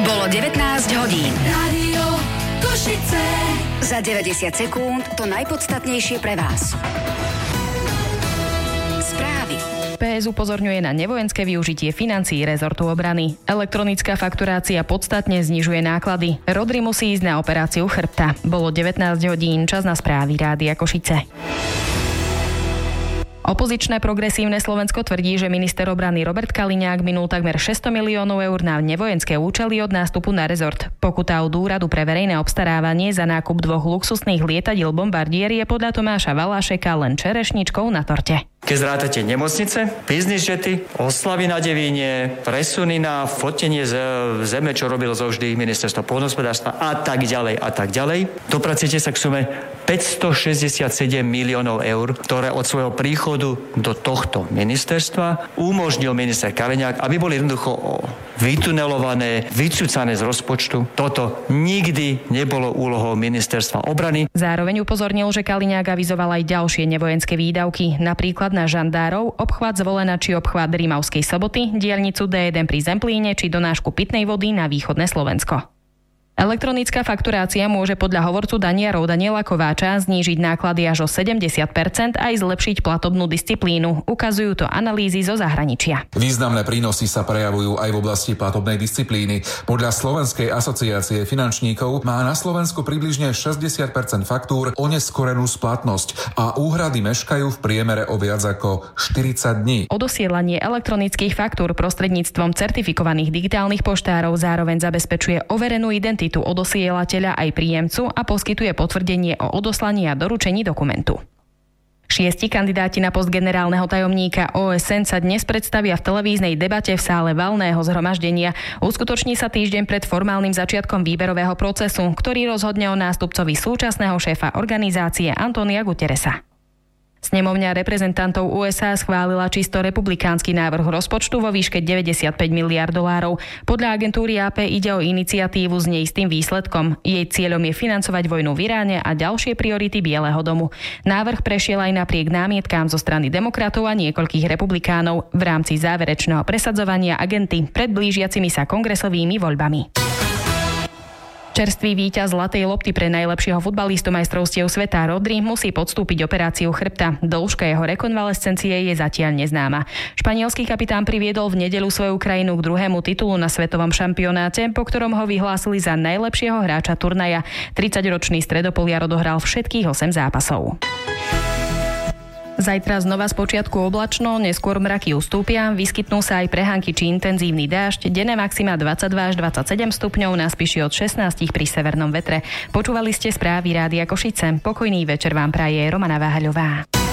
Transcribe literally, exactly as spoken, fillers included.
Bolo devätnásť hodín. Rádio Košice. Za deväťdesiat sekúnd to najpodstatnejšie pre vás. Správy. pé es upozorňuje na nevojenské využitie financií rezortu obrany. Elektronická fakturácia podstatne znižuje náklady. Rodri musí ísť na operáciu chrbta. Bolo devätnásť hodín, čas na správy Rádia Košice. Opozičné progresívne Slovensko tvrdí, že minister obrany Robert Kaliňák minul takmer šesťsto miliónov eur na nevojenské účely od nástupu na rezort. Pokuta od Úradu pre verejné obstarávanie za nákup dvoch luxusných lietadiel Bombardier je podľa Tomáša Valášeka len čerešničkou na torte. Keď zrátate nemocnice, business jety, oslavy na Devíne, presuny na fotenie z zeme, čo robilo zovždy ministerstvo poľnohospodárstva a tak ďalej a tak ďalej, dopracujete sa k sume päťstošesťdesiatsedem miliónov eur, ktoré od svojho príchodu do tohto ministerstva umožnil minister Kaliňák, aby boli jednoducho vytunelované, vycúcané z rozpočtu. Toto nikdy nebolo úlohou ministerstva obrany. Zároveň upozornil, že Kaliňák avizoval aj ďalšie nevojenské výdavky, napríklad na žandárov, obchvat Zvolena či obchvat Rimavskej Soboty, diaľnicu dé jeden pri Zemplíne či donášku pitnej vody na východné Slovensko. Elektronická fakturácia môže podľa hovorcu Daniarov Daniela Kováča znížiť náklady až o sedemdesiat percent aj zlepšiť platobnú disciplínu. Ukazujú to analýzy zo zahraničia. Významné prínosy sa prejavujú aj v oblasti platobnej disciplíny. Podľa Slovenskej asociácie finančníkov má na Slovensku približne šesťdesiat percent faktúr oneskorenú splatnosť a úhrady meškajú v priemere o viac ako štyridsať dní. Odosielanie elektronických faktúr prostredníctvom certifikovaných digitálnych poštárov zároveň zabezpečuje overenú identitu odosielateľa aj príjemcu a poskytuje potvrdenie o odoslaní a doručení dokumentu. Šiesti kandidáti na post generálneho tajomníka ó es en sa dnes predstavia v televíznej debate v sále valného zhromaždenia. Uskutoční sa týždeň pred formálnym začiatkom výberového procesu, ktorý rozhodne o nástupcovi súčasného šéfa organizácie Antónia Guterresa. Snemovňa reprezentantov ú es á schválila čisto republikánsky návrh rozpočtu vo výške deväťdesiatpäť miliárd dolárov. Podľa agentúry á pé ide o iniciatívu s neistým výsledkom. Jej cieľom je financovať vojnu v Iráne a ďalšie priority Bieleho domu. Návrh prešiel aj napriek námietkám zo strany demokratov a niekoľkých republikánov v rámci záverečného presadzovania agenty pred blížiacimi sa kongresovými voľbami. Čerstvý víťaz zlatej lopty pre najlepšieho futbalistu majstrovstiev sveta Rodri musí podstúpiť operáciu chrbta. Dĺžka jeho rekonvalescencie je zatiaľ neznáma. Španielský kapitán priviedol v nedeľu svoju krajinu k druhému titulu na svetovom šampionáte, po ktorom ho vyhlásili za najlepšieho hráča turnaja. tridsaťročný stredopoliar odohral všetkých osem zápasov. Zajtra znova z počiatku oblačno, neskôr mraky ustúpia, vyskytnú sa aj prehánky či intenzívny dážď, denné maxima dvadsaťdva až dvadsaťsedem stupňov, na Spiši od šestnásť pri severnom vetre. Počúvali ste správy Rádia Košice. Pokojný večer vám praje Romana Váhaľová.